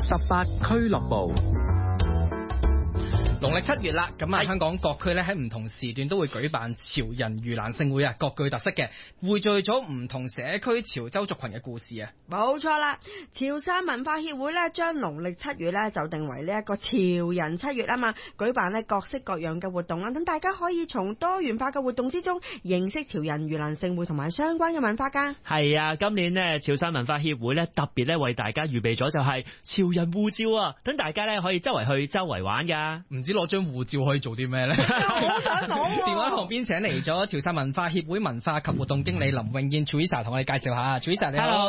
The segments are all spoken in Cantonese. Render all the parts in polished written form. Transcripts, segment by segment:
18俱樂部。 農曆7月啦，咁啊香港各區咧喺唔同時段都會舉辦潮人盂蘭勝會啊，各具特色嘅，匯聚咗唔同社區潮州族群嘅故事啊。 冇錯啦，潮汕文化協會咧將農曆7月咧就定為呢一個潮人7月啊嘛，舉辦咧各式各樣嘅活動啦，等大家可以從多元化嘅活動之中認識潮人盂蘭勝會同埋相關嘅文化噶。 係啊，今年呢潮汕文化協會咧特別咧為大家預備咗就係潮人護照啊，等大家咧可以周圍去周圍玩噶。 唔知攞張護照可以做啲咩咧？ 好想講電話旁邊請嚟咗潮汕文化協會文化及活動經理林詠燕 Teresa 同我哋介紹下。Teresa 你好。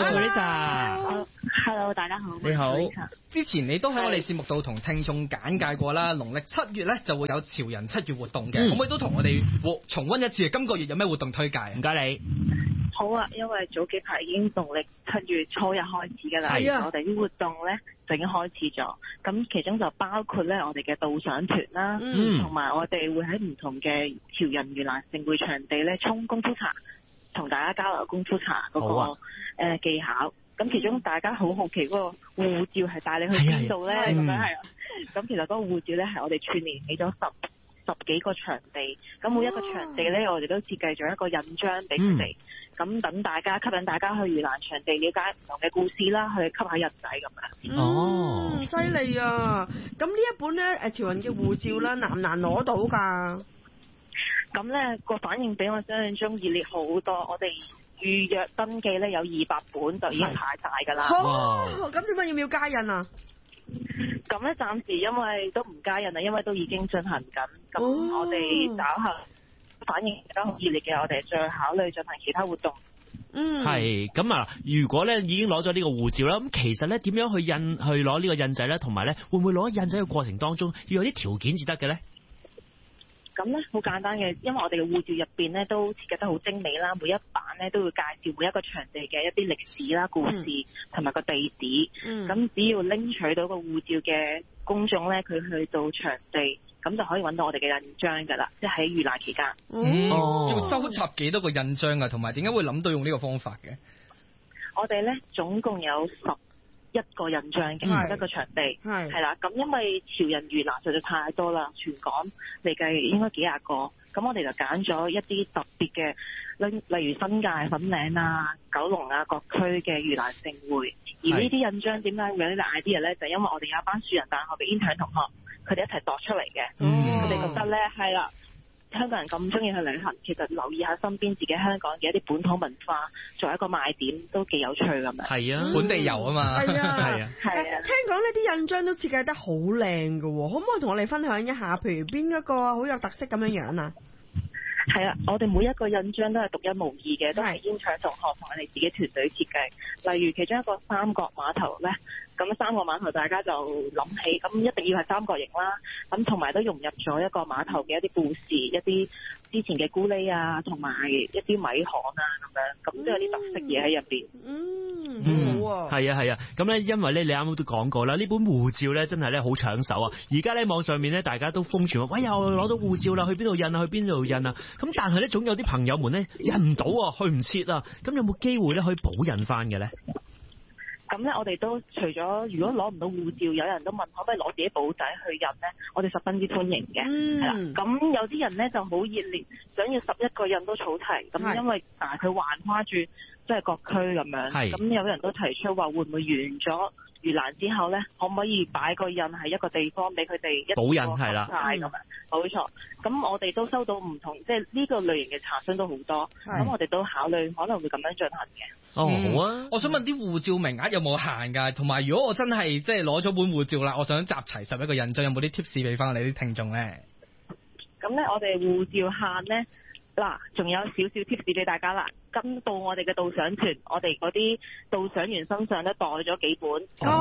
Hello 大家好。 你好。 之前你都喺我哋節目度同聽眾簡介過啦，農曆7月咧就會有潮人7月活動嘅，可唔可以都同我哋重溫一次今個月有咩活動推介？唔該你。 好啊，因為早幾排已經農曆7月初一開始㗎啦，我哋啲活動咧就已經開始咗。咁其中就包括咧我哋嘅導賞團啦，同埋我哋會喺唔同嘅潮人盂蘭勝會場地咧沖功夫茶，同大家交流功夫茶嗰個技巧。咁其中大家好好奇嗰個護照係帶你去邊度咧？咁樣係啊。咁其實嗰個護照咧係我哋串聯起咗十幾個場地，咁每一個場地咧，我哋都設計咗一個印章俾佢哋，咁等大家吸引大家去盂蘭場地了解唔同嘅故事啦，去吸下印仔咁樣。 哦，犀利啊！咁呢一本咧潮人嘅護照啦，難唔難攞到㗎？ 咁咧個反應比我想象中熱烈好多，我哋預約登記咧有200本就已經排晒㗎啦。 咁點解要唔要加印啊？ 咁咧暫時因為都唔加印啦，因為都已經進行緊。咁我哋稍後反應而家好熱烈嘅，我哋再考慮進行其他活動。 係咁啊！如果咧已經攞咗呢個護照啦，咁其實咧點樣去攞呢個印仔咧？同埋咧會唔會攞印仔嘅過程當中要有啲條件至得嘅咧？ 咁咧好簡單嘅，因為我哋嘅護照入邊咧都設計得好精美啦，每一版咧都會介紹每一個場地嘅一啲歷史啦、故事同埋個地址。咁只要拎取到個護照嘅公眾咧，佢去到場地，咁就可以揾到我哋嘅印章噶啦，即係喺盂蘭期間。 要收集幾多個印章啊？同埋點解會諗到用呢個方法嘅？ 我哋咧總共有11個印章嘅一個場地，係啦。咁因為潮人盂蘭實在太多啦，全港嚟計應該幾廿個。咁我哋就揀咗一啲特別嘅，例如新界粉嶺啊、九龍啊各區嘅盂蘭勝會。而呢啲印章點解會有呢個 idea 咧？就因為我哋有一班樹仁大學嘅 intern 同學，佢哋一齊度出嚟嘅。佢哋覺得咧係啦。香港人咁中意去旅行，其實留意下身邊自己香港嘅一啲本土文化，作為一個賣點都幾有趣咁樣。 係啊， 本地遊啊嘛。 係啊， 係啊。 聽講呢啲印章都設計得好靚㗎，可唔可以同我哋分享一下？譬如邊一個好有特色咁樣樣啊？ 係啊，我哋每一個印章都係獨一無二嘅，都係煙腸同學同我哋自己團隊設計。例如其中一個三角碼頭咧，咁三個碼頭大家就諗起，咁一定要係三角形啦。咁同埋都融入咗一個碼頭嘅一啲故事，一啲之前嘅咕喱啊，同埋一啲米行啊咁樣，咁都有啲特色嘢喺入邊。 好啊。 係啊係啊，咁咧因為咧你啱啱都講過啦，呢本護照咧真係咧好搶手啊！而家咧網上面咧大家都瘋傳話，喂，又攞到護照啦，去邊度印啊？去邊度印啊？咁但係咧總有啲朋友們咧印唔到啊，去唔切啊，咁有冇機會咧可以補印翻嘅咧？ 咁咧，我哋都除咗如果攞唔到護照，有人都問可唔可以攞自己簿仔去印咧，我哋十分之歡迎嘅。係啦，咁有啲人咧就好熱烈，想要11個印都儲齊。咁因為佢橫跨住即係各區咁樣。咁有人都提出話，會唔會完咗盂蘭之後咧，可唔可以擺個印喺一個地方俾佢哋一補印係啦， 咁樣冇錯。咁我哋都收到唔同，即係呢個類型嘅查詢都好多。咁我哋都考慮可能會咁樣進行嘅。 好啊！ 我想問啲護照名額有冇限㗎？同埋如果我真係即係攞咗本護照啦，我想集齊11個印章，有冇啲 tips 俾翻你啲聽眾咧？ 咁咧，我哋護照限咧，嗱，仲有少少 tips 俾大家啦。跟到我哋嘅導賞團，我哋嗰啲導賞員身上咧袋咗幾本。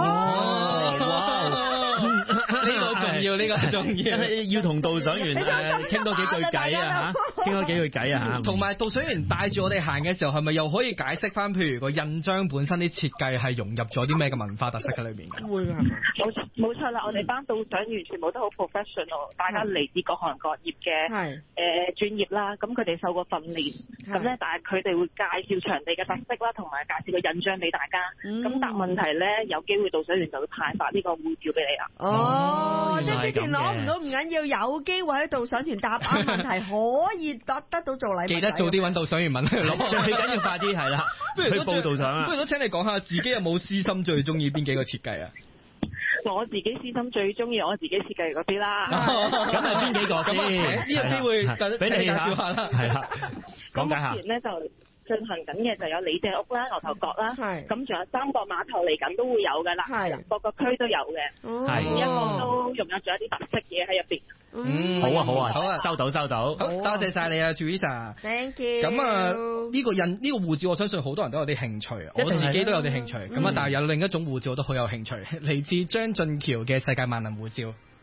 呢個重要，呢個重要， 要同導賞員傾多幾句偈啊嚇，傾多幾句偈啊嚇。 同埋導賞員帶住我哋行嘅時候，係咪又可以解釋翻？譬如個印章本身啲設計係融入咗啲咩嘅文化特色喺裏邊嘅？ 會㗎係嘛？ 冇錯啦，我哋班導賞員全部都好 professional，大家嚟自各行各業嘅專業啦。咁佢哋受過訓練， 咁咧，但係佢哋會介紹場地嘅特色啦，同埋介紹個印章俾大家。咁答問題咧，有機會導賞員就會派發呢個護照俾你啦。 哦，即係之前攞唔到唔緊要，有機會喺導賞團答啱問題，可以得到做禮物。 記得早啲揾導賞員問佢攞， 最緊要快啲係啦，去報導賞啊！ 不如都請你講下自己有冇私心最中意邊幾個設計啊？ 我自己私心最中意我自己設計嗰啲啦。 咁係邊幾個先？ 呢個機會俾你介紹下啦。 係啦，講解下。 目前咧就進行緊嘅就有李鄭屋啦、牛頭角啦，咁仲有三角碼頭嚟緊都會有㗎啦，各個區都有嘅，每一個都融入咗一啲特色嘢喺入邊。 好啊，收到。 好，多謝晒你啊 ，Teresa。Thank you。 咁啊，呢個護照我相信好多人都有啲興趣，我自己都有啲興趣。咁啊，但係有另一種護照我都好有興趣，嚟自張俊橋嘅世界萬能護照。